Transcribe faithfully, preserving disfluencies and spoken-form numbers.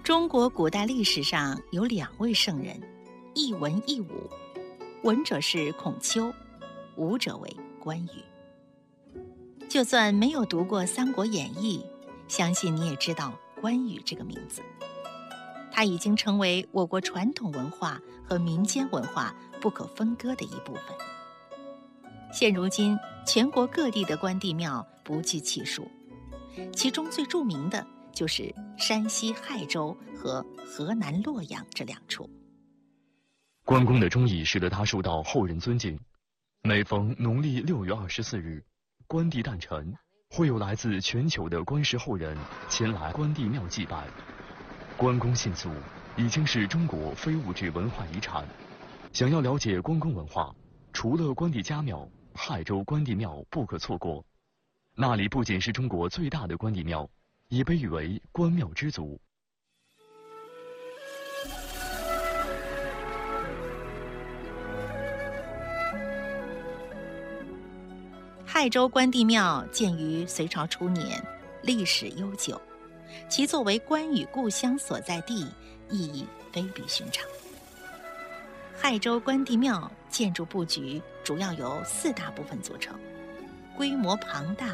中国古代历史上有两位圣人，一文一武，文者是孔丘，武者为关羽。就算没有读过《三国演义》，相信你也知道关羽这个名字。他已经成为我国传统文化和民间文化不可分割的一部分。现如今，全国各地的关帝庙不计其数，其中最著名的就是山西亥州和河南洛阳这两处。 关公的忠义使得他受到后人尊敬。每逢农历六月二十四日，关帝诞辰，会有来自全球的关氏后人前来关帝庙祭拜。关公信俗已经是中国非物质文化遗产。想要了解关公文化，除了关帝家庙，亥州关帝庙不可错过。那里不仅是中国最大的关帝庙，也被誉为关庙之祖。 亥州关帝庙建于隋朝初年，历史悠久，其作为关羽故乡所在地，意义非比寻常。亥州关帝庙建筑布局主要由四大部分组成，规模庞大，